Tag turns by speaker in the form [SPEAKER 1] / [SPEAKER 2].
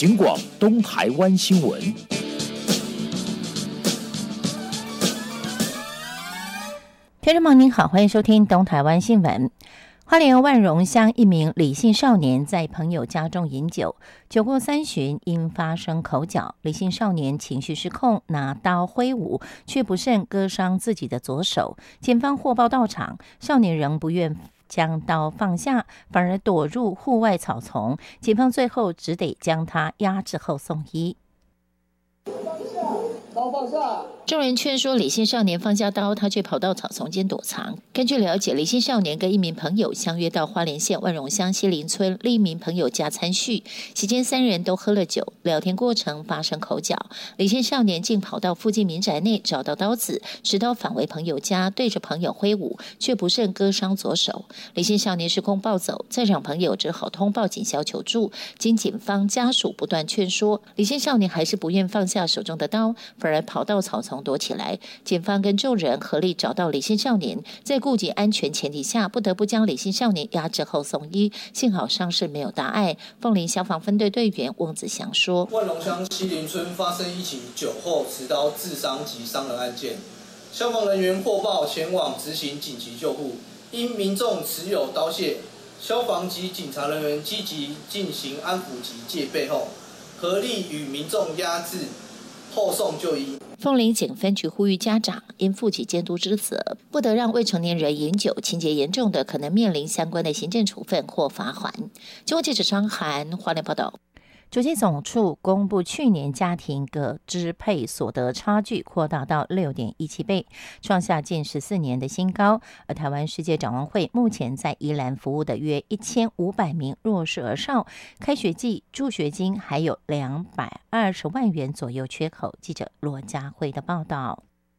[SPEAKER 1] 警广东台湾新闻。
[SPEAKER 2] 听众朋友您好，欢迎收听东台湾新闻。花莲万荣乡一名李姓少年在朋友家中饮酒，酒过三巡，因发生口角，李姓少年情绪失控，拿刀挥舞，却不慎割伤自己的左手。警方获报到场，少年仍不愿将刀放下，反而躲入户外草丛。警方最后只得将他压制后送医。
[SPEAKER 3] 刀放下！
[SPEAKER 2] 众人劝说李姓少年放下刀，他却跑到草丛间躲藏。根据了解，李姓少年跟一名朋友相约到花莲县万荣乡西林村另一名朋友家参叙，期间三人都喝了酒，聊天过程发生口角。李姓少年竟跑到附近民宅内找到刀子，持刀返回朋友家，对着朋友挥舞，却不慎割伤左手。李姓少年失控暴走，在场朋友只好通报警消求助。经警方家属不断劝说，李姓少年还是不愿放下手中的刀，反而跑到草丛躲起来。警方跟众人合力找到李姓少年，在顾及安全前提下，不得不将李姓少年压制后送医，幸好伤势没有大碍。凤林消防分队队员翁子祥说：
[SPEAKER 3] 万荣乡西林村发生一起酒后持刀自伤及伤人案件，消防人员获报前往执行紧急救护，因民众持有刀械，消防及警察人员积极进行安抚及戒备后，合力与民众压制后送就医。
[SPEAKER 2] 凤林警分局呼吁家长应负起监督之责，不得让未成年人饮酒，情节严重的可能面临相关的行政处分或罚锾。中国记者张涵花莲报道。主计总处公布去年家庭各支配所得差距扩大到 6.17 倍，创下近14年的新高。而台湾世界展望会目前在宜兰服务的约1500名弱势儿少，开学季助学金还有220万元左右缺口。记者罗家慧的报道。